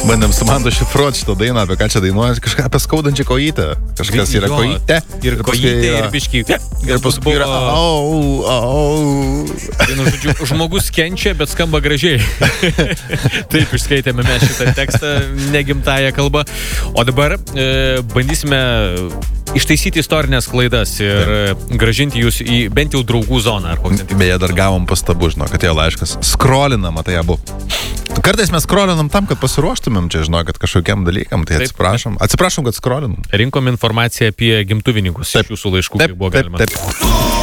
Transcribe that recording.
Bandėm su Mantu šifruoti šitą dainą, apie ką čia dainuoja, kažką apie skaudančią kojytę. Kažkas yra kojytė. Ir kojytė, ir bišky. Ir paskui yra Vienu žodžiu, žmogus kenčia, bet skamba gražiai. Taip išskaitėme mes šitą tekstą negimtąją kalbą. O dabar bandysime ištaisyti istorinės klaidas ir gražinti jūs į bent jau draugų zoną. Beje, dar gavom pastabų, žinau, kad jie laiškas. Skrolinam, tai abu. Kartais mes skrolinam tam, kad pasiruoštumėm čia, žinau, kad kažkokiam dalykam, tai atsiprašom. Atsiprašom, kad skrolinam. Rinkom informaciją apie gimtuvininkus iš jūsų laiškų, kaip buvo galima. Taip.